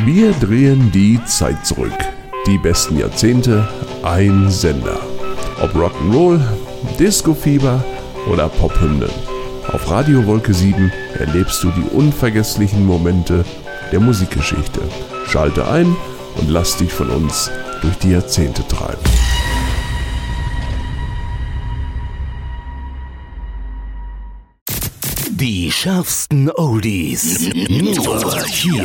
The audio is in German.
Wir drehen die Zeit zurück. Die besten Jahrzehnte, ein Sender. Ob Rock'n'Roll, Disco-Fieber oder Pophymnen. Auf Radio Wolke 7 erlebst du die unvergesslichen Momente der Musikgeschichte. Schalte ein und lass dich von uns durch die Jahrzehnte treiben. Die schärfsten Oldies. Nur hier